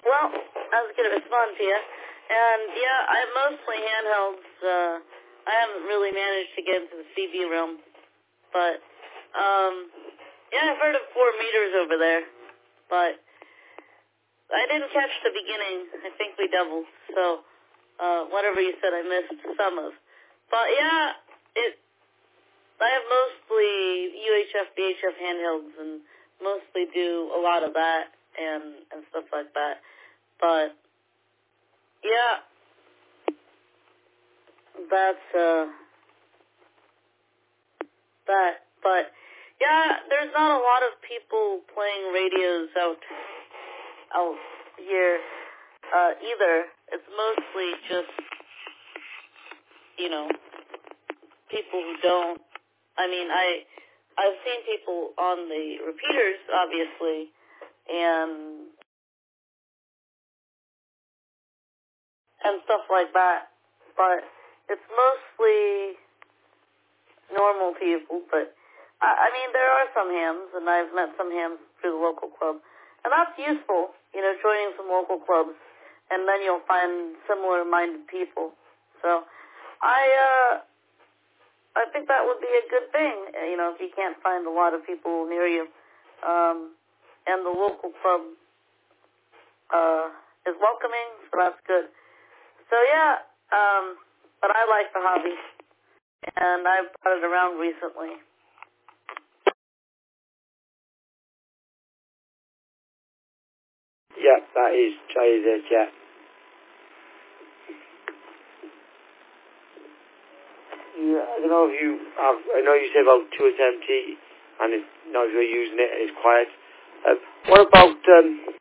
Well, I was going to respond to you. And, yeah, I'm mostly handhelds. I haven't really managed to get into the CB realm. But, yeah, I've heard of 4 meters over there. But I didn't catch the beginning. I think we doubled. So, whatever you said, I missed some of. But, yeah, I have mostly UHF, VHF handhelds and mostly do a lot of that and stuff like that. But, yeah, that's, that. But, yeah, there's not a lot of people playing radios out here, either. It's mostly just, people who don't. I mean, I've seen people on the repeaters, obviously, and stuff like that. But it's mostly normal people. But I mean, there are some hams, and I've met some hams through the local club, and that's useful. Joining some local clubs, and then you'll find similar-minded people. So I think that would be a good thing. If you can't find a lot of people near you, and the local club is welcoming, so that's good. So, yeah, but I like the hobby, and I've brought it around recently. Yeah, that is it, yeah. Yeah, I don't know if you have, I know you said about 2SMT, and if you're using it and it's quiet. What about